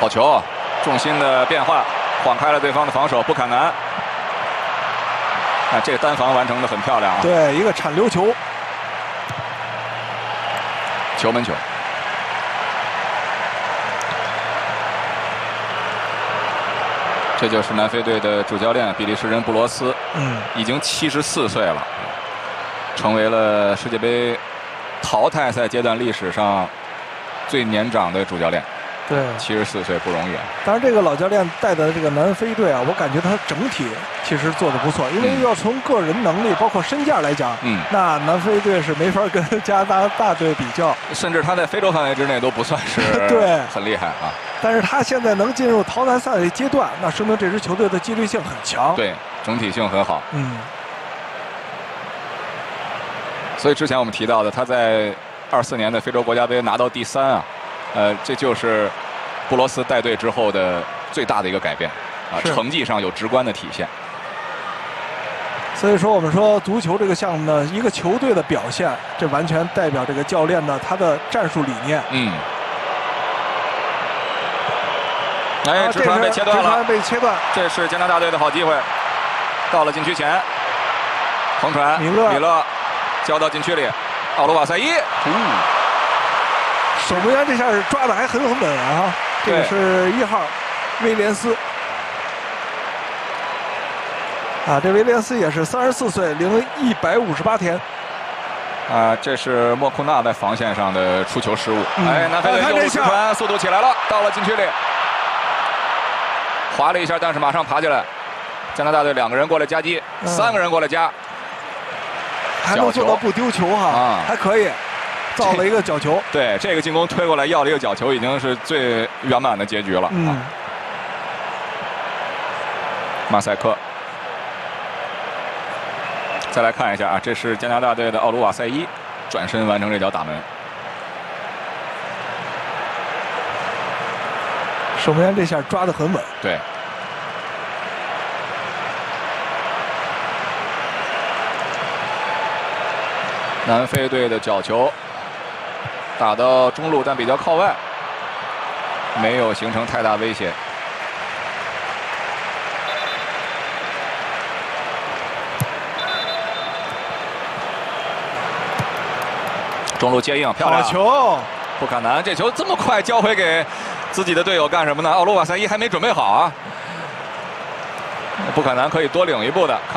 好球，重心的变化，晃开了对方的防守，布坎南。这个单防完成的很漂亮啊！ 对，一个铲溜球， 球门球。这就是南非队的主教练比利时人布罗斯，已经74岁了，成为了世界杯淘汰赛阶段历史上最年长的主教练。 对 ，74岁不容易啊。 当然，这个老教练带的这个南非队啊，我感觉他整体其实做得不错，因为要从个人能力包括身价来讲，那南非队是没法跟加拿大大队比较， 甚至他在非洲范围之内都不算是对很厉害啊。 但是他现在能进入淘汰赛的阶段，那说明这支球队的纪律性很强， 对，整体性很好。所以之前我们提到的，他在24年的非洲国家杯拿到第3啊。这就是布罗斯带队之后的最大的一个改变啊，成绩上有直观的体现。 所以说，我们说足球这个项目呢，一个球队的表现，这完全代表这个教练的他的战术理念。 直传被切断了， 直传被切断， 这是加拿大队的好机会。到了禁区前，横传，米勒交到禁区里，奥卢瓦塞伊。 守门员这下抓的还很稳啊！这个是1号威廉斯啊，这威廉斯也是34岁零158天啊。这是莫库纳在防线上的出球失误。南非队右路直传，速度起来了，到了禁区里，滑了一下，但是马上爬起来。加拿大队2个人过来夹击，3个人过来夹， 还能做到不丢球哈，还可以。造了一个角球， 对，这个进攻推过来要了一个角球，已经是最圆满的结局了。马赛克，再来看一下啊，这是加拿大队的奥卢瓦塞伊转身完成这脚打门。 守门员这下抓得很稳。 对。南非队的角球。打到中路，但比较靠外，没有形成太大威胁。中路接应，漂亮！ 好球！ 布坎南这球这么快交回给自己的队友干什么呢？奥卢瓦塞伊还没准备好啊！布坎南可以多领一步的。